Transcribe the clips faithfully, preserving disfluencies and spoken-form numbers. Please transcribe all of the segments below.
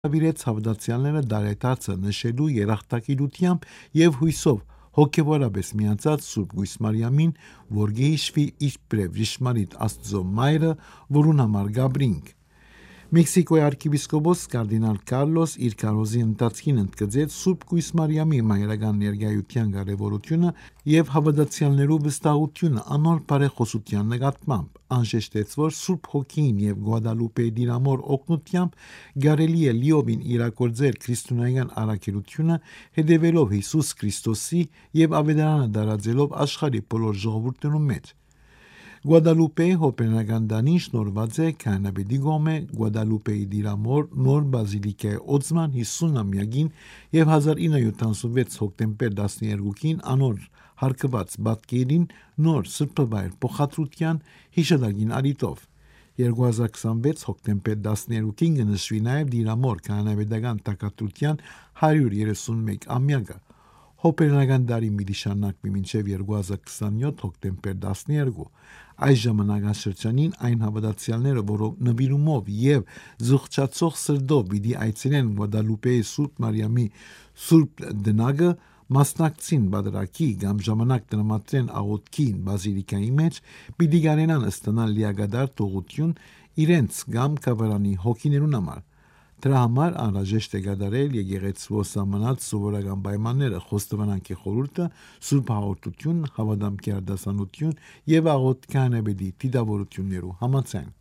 Վիրեց հավատացյալները դարետարցը նշելու երախտագիտությամբ եւ հույսով հոգեվորապես միացած Սուրբ Գույս Մարիամին, որ գեհիշվի իբրև ճշմարիտ Աստծո մայրը, որուն համար գաբրինք։ Մեքսիկոյի arczepiskopos կարդինալ Կարլոս իր քարոզի ընթացքին ընդգծեց Սուրբ Գույս Մարիամի մայրական ներկայության կարևորությունը եւ հավատացյալներու վստահությունը անոր բարեխոսության նկատմամբ, անշեշտեց, որ Սուրբ Հոգին եւ Գուադալուպեի դիրամոր օգնությամբ կարելի է լիովին իրագործել քրիստոնեական առաքելությունը, հետևելով Հիսուս Քրիստոսի եւ ավետարանը դարաձելով աշխարհի բոլոր ժողովուրդներու մեջ։ Գուադալուպեի հոպերնական դանին շնորհված է քահանապետի գոմե Գուադալուպեի դիրամոր նոր բազիլիկայի օծման հիսունամյակին եւ հազար ինը յոթ ութանասունվեց հոկտեմբեր տասներկուին անոր հարկված բատկերին նոր սրբավայր փոխադրության հիշատակին արիտով։ երկու հազար քսանվեց հոկտեմբեր տասներկուին կնշվի նաև դիրամոր քահանապետական տակատրության հարյուր երեսունմեկ ամյակը։ Հոպերնական դարի մի դիշանակվի մինչև երկու հազար քսանյոթ հոկտեմբեր տասներկու այս ժամանակաշրջանին այն հավատացյալները, որոնք նվիրումով եւ զղջացող սրտով պիտի այցելեն Գուադալուպեի Սուրբ Մարիամի Սուրբ դնագը, մասնակցին բادرակի կամ ժամանակ տրամադրեն աղոթքին բազիլիկայի մեջ, պիտի կարենան ստանալ լիագադար թողություն իրենց կամ կավարանի հոգիներուն համար։ Դրա համար անհրաժեշտ է կատարել եկեղեցու սահմանած սովորական պայմանները, խոստովանանքի խորհուրդը, սուրբ հաղորդություն, հավատամքի արտասանություն եւ աղոթքի քահանապետի դիտավորություններու համաձայն։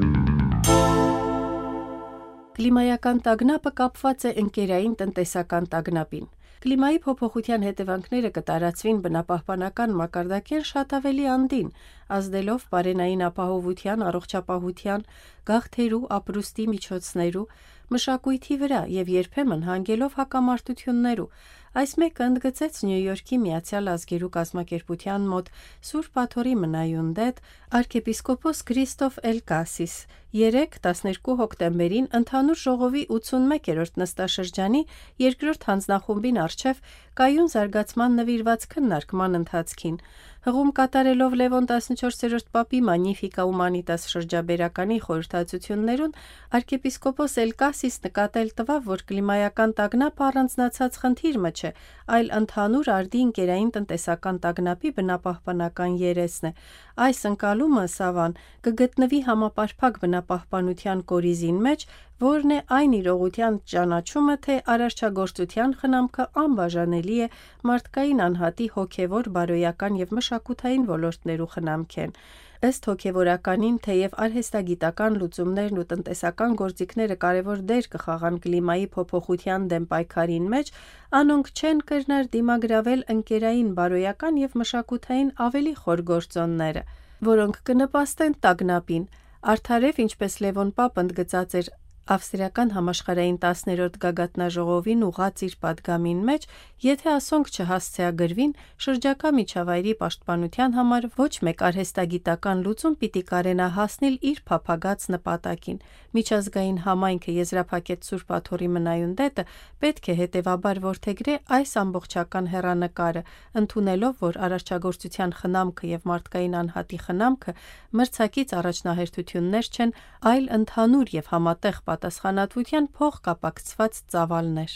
Կլիմայական տագնապը կապված է ընկերային տնտեսական տագնապին։ Կլիմայի փոփոխության հետևանքները կտարածվին բնապահպանական մակարդակին շատ ավելի անդին, ազդելով բարենային ապահովության, առողջապահության, գաղթերու, ապրուստի միջոցներու, մշակույթի վրա եւ երբեմն հանգելով հակամարտություններու։ Այս մեկը ընդգծեց Նյու Յորքի Միացյալ Ազգերու կազմակերպության մոտ Սուրբ Աթոռի մնայուն դետ arczepiskopos Քրիստոֆ Էլկասիս երեկ տասներկու հոկտեմբերին ընդհանուր ժողովի ութսունմեկերորդ նստաշրջանի երկրորդ հանձնախումբին առջև կայուն զարգացման նվիրված քննարկման ընթացքին։ Հղում կատարելով Լևոն տասնչորսերորդ պապի Magnificat Humanitas շրջաբերականի խորհրդածություններուն arczepiskopos Էլկասիս նկատել տվավ, որ կլիմայական տագնապը առանձնացած խնդիր մը չէ, այլ ընդհանուր արդի ընկերային տնտեսական տագնապի բնապահպանական երեսն է։ Այս ընկալումը Սավան կգտնվի համապարփակ բնապահպանության կորիզին մեջ, որն է այն իրողության ճանաչումը, թե արարչագործության խնամքը անբաժանելի է մարդկային անհատի հոգևոր, բարոյական եւ մշակութային ոլորտներու խնամքեն։ Ըստ հոգևորականին, թեև արհեստագիտական լուծումներն ու տնտեսական գործիքները կարևոր դեր կխաղան կլիմայի փոփոխության դեմ պայքարին մեջ, անոնք չեն կրնար դիմագրավել ընկերային, բարոյական եւ մշակութային ավելի խոր գործոնները, որոնք կնպաստեն տագնապին։ Արդարև, ինչպես Լևոն Պապ ընդգծած էր Ավստրիական համաշխարհային տասներորդ գագաթնաժողովին ուղղած իր պատգամին մեջ, եթե ասոնք չհասցեագրվին, շրջակա միջավայրի պաշտպանության համար ոչ մեկ արհեստագիտական լուծում պիտի կարենա հասնել իր փափագած նպատակին։ Միջազգային համայնքը եզրափակեց Սուրբ Աթոռի մնայուն դետը պետք է հետևաբար որդեգրե այս ամբողջական հեռանկարը, ընդունելով, որ արարչագործության խնամքը եւ մարդկային անհատի խնամքը մրցակից առաջնահերթություններ չեն, այլ ընդհանուր եւ համատեղ պատասխանատվության փոխկապակցված ծավալներ։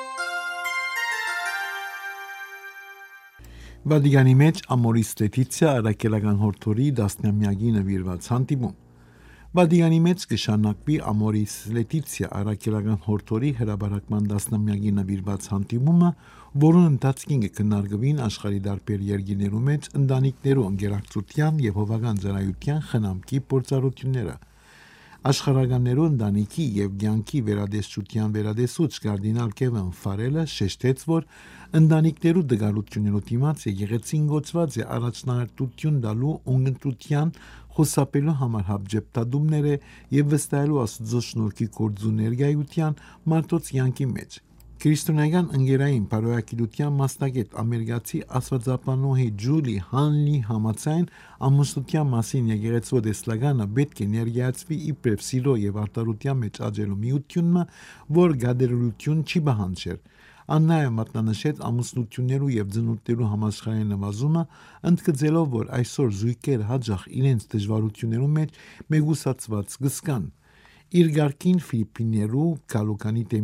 Վատիկանի մեջ Ամորիս Լետիցիա առաքելական հորդորի դասնամյակի նվիրված հանդիպում։ Վատիկանի մեջ կշանակվի Ամորիս Լետիցիա առաքելական հորդորի հրապարակման դասնամյակի նվիրված հանդիպումը, որոնց ընթացքին կքննարկվին աշխարհի տարբեր երկրներու մեջ ընտանիքներու ընկերակցության եւ հովական ծառայության խնամքի փորձառությունները։ Աշխարհականներու ընտանիքի եւ ցանկի վերադեսչության վերադեսուչ կարդինալ Քևին Ֆարելը շեշտեց, որ ընտանիքներու դգալություններու դիմաց եկեղեցին գոչված է առաջնահերթություն տալու ունգընտրության խուսափելու համար հապճեպտադումները եւ վստահելու Աստծո շնորհքի գործու ներկայության մարդոց ցանկի մեջ։ Քրիստոնեական ընկերային բարոյակիտության մասնագետ ամերիկացի աստվածապանուհի Ջուլի Հանլի համաձայն ամուսնության մասին եկեղեցու դեսլագանը պետք է ներկայացվի իբրև սիրո եւ արտարության մեջ աճելու միությունը, որ գադերություն չի բանջեր։ Աննայը մատնանշեց ամուսնություններու եւ ծնունդներու համաշխարհային նվազումը, ընդգծելով, որ այսօր զույգերը հաճախ իրենց դժվարություններու մեջ մեգուսացված գսկան։ իր գարկին Ֆիլիպիններու Կալուկանի